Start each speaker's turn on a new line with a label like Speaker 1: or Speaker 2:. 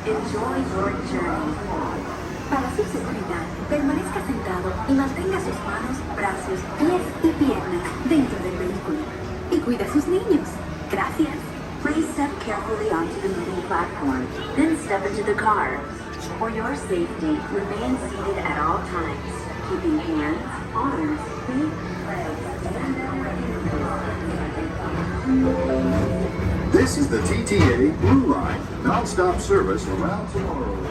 Speaker 1: Enjoy your journey.
Speaker 2: Para su seguridad, permanezca sentado y mantenga sus manos, brazos, pies y piernas dentro del vehículo. Y cuida a sus niños. Gracias.
Speaker 1: Please step carefully onto the moving platform, then step into the car. For your safety, remain seated at all times, keeping hands, arms, feet, legs, and
Speaker 3: This is the TTA Blue Line, non-stop service around tomorrow.